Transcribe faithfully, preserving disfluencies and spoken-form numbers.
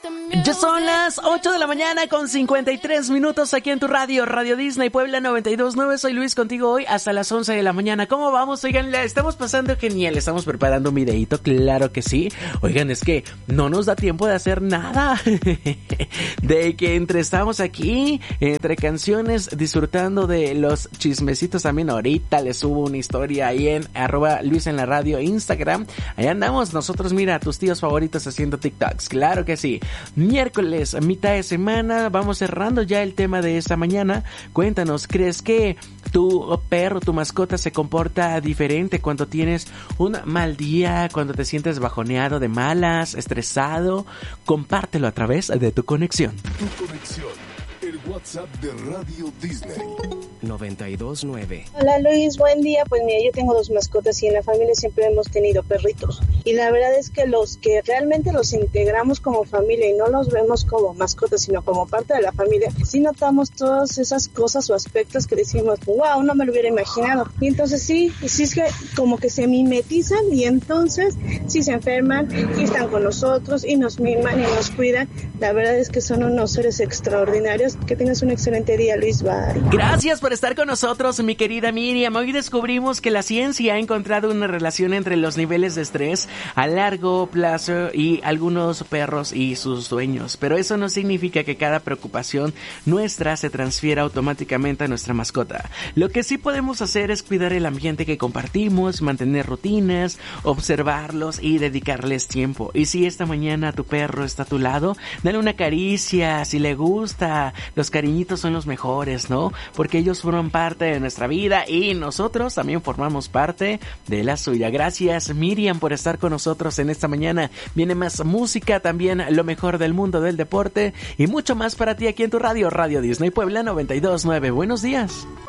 Ya son las ocho de la mañana con cincuenta y tres minutos aquí en tu radio, Radio Disney Puebla noventa y dos punto nueve. Soy Luis contigo hoy hasta las once de la mañana. ¿Cómo vamos? Oigan, la estamos pasando genial. Estamos preparando un videíto, claro que sí. Oigan, es que no nos da tiempo de hacer nada. De que entre estamos aquí, entre canciones, disfrutando de los chismecitos. También ahorita les subo una historia ahí en arroba Luis en la radio Instagram. Ahí andamos nosotros, mira, a tus tíos favoritos haciendo TikToks. Claro que sí. Miércoles, mitad de semana, vamos cerrando ya el tema de esta mañana. Cuéntanos, ¿crees que tu perro, tu mascota se comporta diferente cuando tienes un mal día, cuando te sientes bajoneado, de malas, estresado? Compártelo a través de tu conexión. Tu conexión, el WhatsApp de Radio Disney. noventa y dos punto nueve. Hola Luis, buen día. Pues mira, yo tengo dos mascotas y en la familia siempre hemos tenido perritos. Y la verdad es que los que realmente los integramos como familia y no los vemos como mascotas, sino como parte de la familia, sí notamos todas esas cosas o aspectos que decimos, wow, no me lo hubiera imaginado. Y entonces sí, sí es que como que se mimetizan y entonces sí se enferman y están con nosotros y nos miman y nos cuidan. La verdad es que son unos seres extraordinarios. Que tengas un excelente día, Luis. Bye. Gracias por estar con nosotros, mi querida Miriam. Hoy descubrimos que la ciencia ha encontrado una relación entre los niveles de estrés a largo plazo y algunos perros y sus dueños. Pero eso no significa que cada preocupación nuestra se transfiera automáticamente a nuestra mascota. Lo que sí podemos hacer es cuidar el ambiente que compartimos, mantener rutinas, observarlos y dedicarles tiempo. Y si esta mañana tu perro está a tu lado, dale una caricia si le gusta. Los cariñitos son los mejores, ¿no? Porque ellos forman parte de nuestra vida y nosotros también formamos parte de la suya. Gracias, Miriam, por estar con nosotros en esta mañana. Viene más música, también lo mejor del mundo del deporte y mucho más para ti aquí en tu radio, Radio Disney Puebla noventa y dos punto nueve. Buenos días.